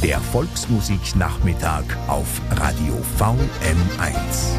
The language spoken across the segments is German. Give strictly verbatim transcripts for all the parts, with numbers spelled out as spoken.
Der Volksmusik-Nachmittag auf Radio V M eins.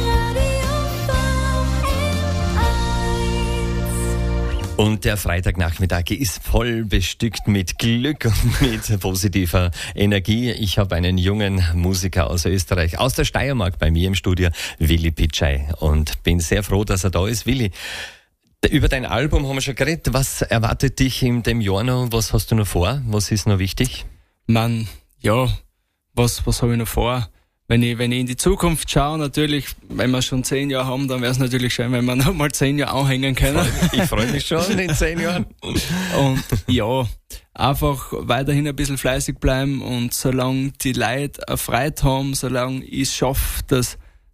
Und der Freitagnachmittag ist voll bestückt mit Glück und mit positiver Energie. Ich habe einen jungen Musiker aus Österreich, aus der Steiermark bei mir im Studio, Willi Pitschei. Und bin sehr froh, dass er da ist. Willi, über dein Album haben wir schon geredet. Was erwartet dich in dem Jahr noch? Was hast du noch vor? Was ist noch wichtig? Man, ja, was, was habe ich noch vor? Wenn ich, wenn ich in die Zukunft schaue, natürlich, wenn wir schon zehn Jahre haben, dann wäre es natürlich schön, wenn wir noch mal zehn Jahre anhängen können. Ich freue mich schon in zehn Jahren. Und ja, einfach weiterhin ein bisschen fleißig bleiben und solange die Leute eine Freude haben, solange ich es schaffe, dass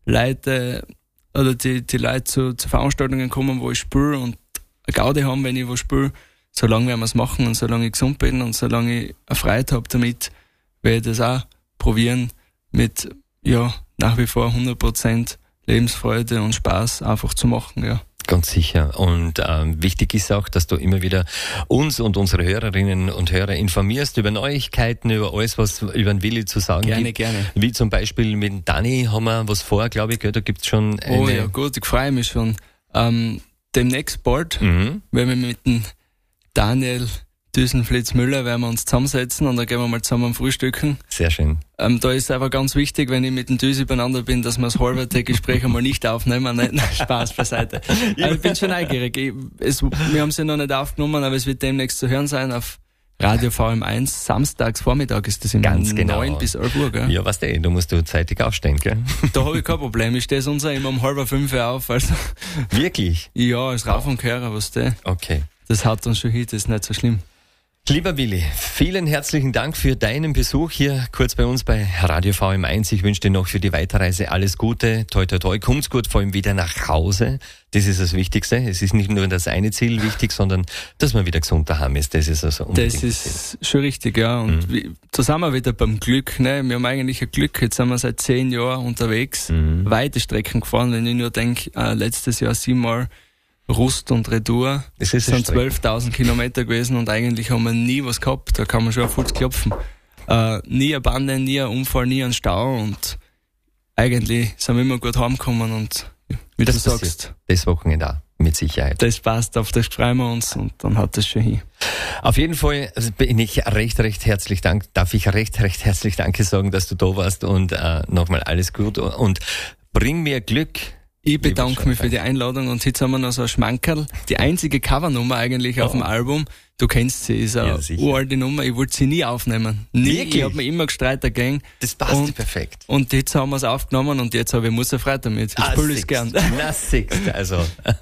Leute oder die, die Leute zu, zu Veranstaltungen kommen, wo ich spiele und eine Gaudi haben, wenn ich wo spiele, solange werden wir es machen und solange ich gesund bin und solange ich eine Freude habe damit, werde ich das auch probieren mit, ja, nach wie vor hundert Prozent Lebensfreude und Spaß einfach zu machen, ja. Ganz sicher. Und ähm, wichtig ist auch, dass du immer wieder uns und unsere Hörerinnen und Hörer informierst über Neuigkeiten, über alles, was über den Willi zu sagen gerne, gibt. Gerne, gerne. Wie zum Beispiel mit Dani haben wir was vor, glaube ich, gell? Da gibt's schon eine... Oh ja, gut, ich freue mich schon. Ähm, demnächst bald, Mhm. wenn wir mit dem Daniel Düsenflitz-Müller werden wir uns zusammensetzen und dann gehen wir mal zusammen frühstücken. Sehr schön. Ähm, da ist einfach ganz wichtig, wenn ich mit dem Düsi beieinander bin, dass wir das halbe Gespräch einmal nicht aufnehmen. Nein, nein, Spaß beiseite. Also ich bin schon neugierig. Ich, es, wir haben sie noch nicht aufgenommen, aber es wird demnächst zu hören sein auf Radio V M eins. Samstags Vormittag ist das im Ganz genau. neun bis elf Uhr, gell? Ja, weißt du, du musst du zeitig aufstehen, gell? Da habe ich kein Problem. Ich stehe sonst auch immer um halb fünf Uhr auf. Also, Wirklich? ja, als Rauf und Kehrer, was der. Okay. Das hat uns schon hin, das ist nicht so schlimm. Lieber Willi, vielen herzlichen Dank für deinen Besuch hier kurz bei uns bei Radio V M eins. Ich wünsche dir noch für die Weiterreise alles Gute. Toi, toi, toi. Kommt's gut, vor allem wieder nach Hause. Das ist das Wichtigste. Es ist nicht nur das eine Ziel wichtig, sondern dass man wieder gesund daheim ist. Das ist also unbedingt Das ist schon richtig, ja. Und Mhm. wie, da sind wir wieder beim Glück, ne? Wir haben eigentlich ein Glück. Jetzt sind wir seit zehn Jahren unterwegs, Mhm. weite Strecken gefahren. Wenn ich nur denke, äh, letztes Jahr siebenmal Rust und Retour. Das ist Das eine sind zwölftausend Kilometer gewesen und eigentlich haben wir nie was gehabt. Da kann man schon auf Fuß klopfen. Äh, nie eine Bande, nie ein Unfall, nie ein Stau und eigentlich sind wir immer gut heimgekommen und wie Das du passiert. sagst, Das Wochenende auch, mit Sicherheit. das passt, auf das freuen wir uns und dann hat das schon hin. Auf jeden Fall bin ich recht, recht herzlich dank, darf ich recht, recht herzlich Danke sagen, dass du da warst und äh, nochmal alles gut und bring mir Glück. Ich bedanke Lieber mich für die Einladung und jetzt haben wir noch so ein Schmankerl. Die einzige Covernummer eigentlich auf Oh. dem Album. Du kennst sie, ist eine Ja, sicher. uralte Nummer. Ich wollte sie nie aufnehmen. Nie. Wirklich? Ich habe mich immer gestreut dagegen. Das passt Und- perfekt. Und jetzt haben wir es aufgenommen und jetzt habe ich muss Freude damit. Ich spiele es gern. Na, siehst, also.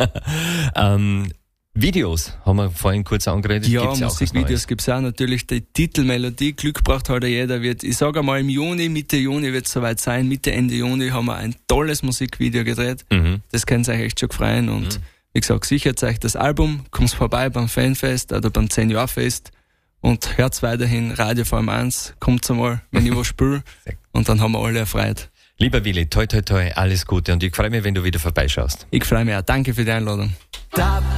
ähm, Videos haben wir vorhin kurz angeredet. Ja, Gibt's auch was Musikvideos Neues? gibt's auch. Natürlich die Titelmelodie. Glück braucht halt jeder. Wird, ich sage einmal im Juni, Mitte Juni wird es soweit sein. Mitte, Ende Juni haben wir ein tolles Musikvideo gedreht. Mhm. Das könnt ihr euch echt schon freuen. Und wie gesagt, sichert euch das Album, kommt vorbei beim Fanfest oder beim zehn Jahr Fest und hört weiterhin Radio V M eins, kommt einmal, wenn ich was spiele und dann haben wir alle erfreut. Lieber Willi, toi, toi, toi, alles Gute und ich freue mich, wenn du wieder vorbeischaust. Ich freue mich auch. Danke für die Einladung.